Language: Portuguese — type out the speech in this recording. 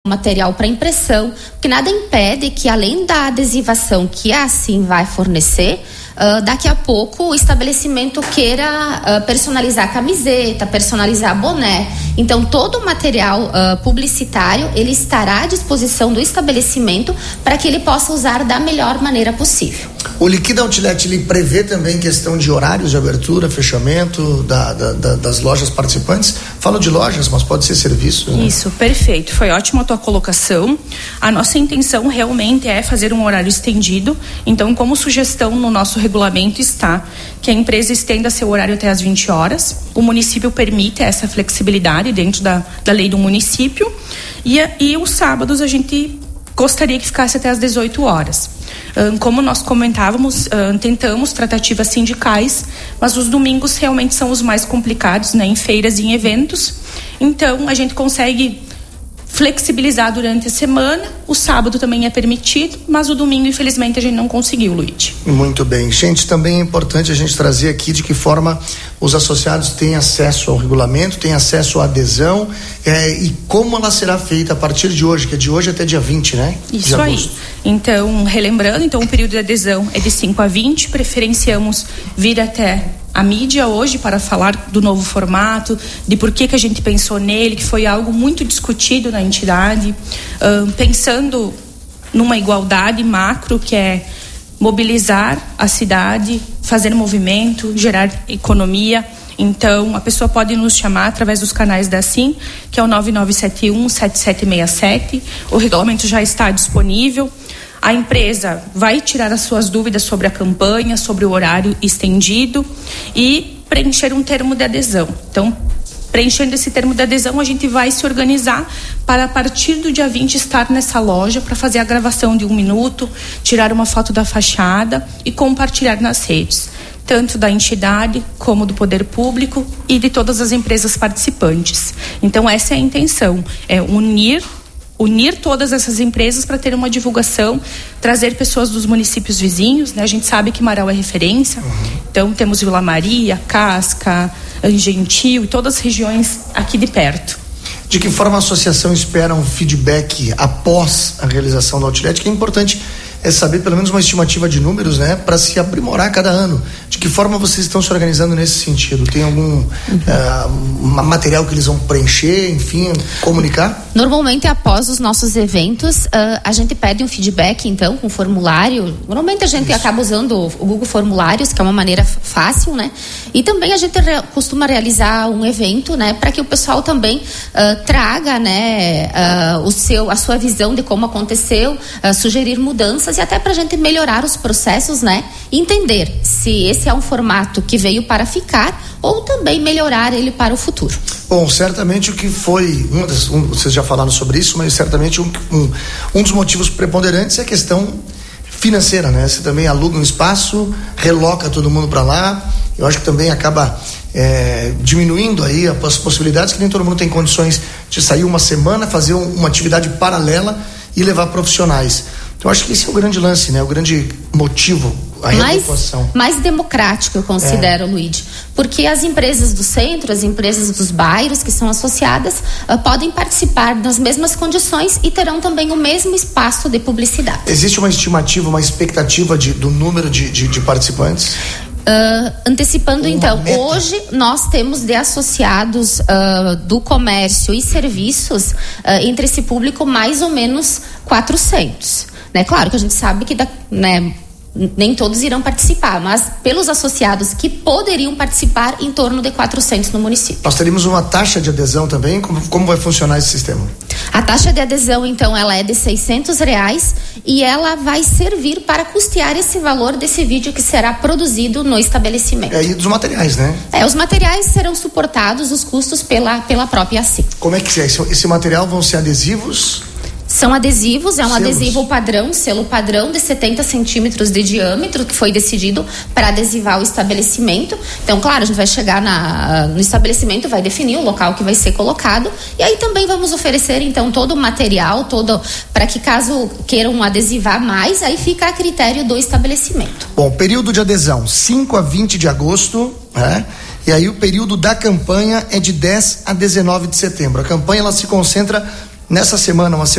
material para impressão, porque nada impede que, além da adesivação que a Assim vai fornecer, daqui a pouco o estabelecimento queira personalizar camiseta, personalizar boné. Então, todo o material publicitário, ele estará à disposição do estabelecimento para que ele possa usar da melhor maneira possível. O Liquida Outlet, ele prevê também questão de horários de abertura, fechamento das lojas participantes? Falo de lojas, mas pode ser serviço, né? Isso, perfeito. Foi ótima a tua colocação. A nossa intenção realmente é fazer um horário estendido. Então, como sugestão no nosso regulamento está que a empresa estenda seu horário até às 20 horas. O município permite essa flexibilidade dentro da lei do município. E os sábados a gente gostaria que ficasse até às 18 horas. Como nós comentávamos, tentamos tratativas sindicais, mas os domingos realmente são os mais complicados, né, em feiras e em eventos. Então, a gente consegue flexibilizar durante a semana, o sábado também é permitido, mas o domingo, infelizmente, a gente não conseguiu, Luiz. Muito bem. Gente, também é importante a gente trazer aqui de que forma os associados têm acesso ao regulamento, têm acesso à adesão, e como ela será feita a partir de hoje, que é de hoje até dia 20, né? Isso aí. Então, relembrando, o período de adesão é de 5 a 20, preferenciamos vir até a mídia hoje para falar do novo formato, de por que a gente pensou nele, que foi algo muito discutido na entidade, pensando numa igualdade macro, que é mobilizar a cidade, fazer movimento, gerar economia. Então, a pessoa pode nos chamar através dos canais da Assim, que é o 9971-7767. O regulamento já está disponível. A empresa vai tirar as suas dúvidas sobre a campanha, sobre o horário estendido e preencher um termo de adesão. Então, preenchendo esse termo de adesão, a gente vai se organizar para, a partir do dia 20, estar nessa loja para fazer a gravação de 1 minuto, tirar uma foto da fachada e compartilhar nas redes, tanto da entidade como do poder público e de todas as empresas participantes. Então, essa é a intenção, é unir todas essas empresas para ter uma divulgação, trazer pessoas dos municípios vizinhos, né? A gente sabe que Marau é referência, então temos Vila Maria, Casca, Gentil e todas as regiões aqui de perto. De que forma a associação espera um feedback após a realização do outlet, que é importante saber pelo menos uma estimativa de números, né, para se aprimorar cada ano. De que forma vocês estão se organizando nesse sentido? Tem algum material que eles vão preencher, enfim, comunicar? Normalmente, após os nossos eventos, a gente pede um feedback, então, com formulário. Normalmente a gente acaba usando o Google Formulários, que é uma maneira fácil, né? E também a gente costuma realizar um evento, né, para que o pessoal também traga, né, a sua visão de como aconteceu, sugerir mudanças e até para a gente melhorar os processos, né? E entender se esse é um formato que veio para ficar ou também melhorar ele para o futuro. Bom, certamente o que foi, vocês já falaram sobre isso, mas certamente um dos motivos preponderantes é a questão financeira, né? Você também aluga um espaço, reloca todo mundo para lá. Eu acho que também acaba diminuindo aí as possibilidades, que nem todo mundo tem condições de sair uma semana, fazer uma atividade paralela e levar profissionais. Então, eu acho que esse é o grande lance, né? O grande motivo, a readequação. Mais democrático, eu considero, Luiz. Porque as empresas do centro, as empresas dos bairros que são associadas, podem participar das mesmas condições e terão também o mesmo espaço de publicidade. Existe uma estimativa, uma expectativa do número de participantes? Antecipando, então, hoje nós temos de associados do comércio e serviços entre esse público mais ou menos 400. Né? Claro que a gente sabe que nem todos irão participar, mas pelos associados que poderiam participar, em torno de 400 no município. Nós teríamos uma taxa de adesão também? Como vai funcionar esse sistema? A taxa de adesão, então, ela é de R$600 e ela vai servir para custear esse valor desse vídeo que será produzido no estabelecimento. E dos materiais, né? Os materiais serão suportados, os custos pela própria Assim. Como é que é? Esse material vão ser adesivos? São adesivos, um adesivo padrão, selo padrão de 70 centímetros de diâmetro, que foi decidido para adesivar o estabelecimento. Então, claro, a gente vai chegar no estabelecimento, vai definir o local que vai ser colocado, e aí também vamos oferecer, então, todo o material, para que caso queiram adesivar mais, aí fica a critério do estabelecimento. Bom, período de adesão, 5 a 20 de agosto, né? E aí o período da campanha é de 10 a 19 de setembro. A campanha, ela se concentra nessa semana, uma semana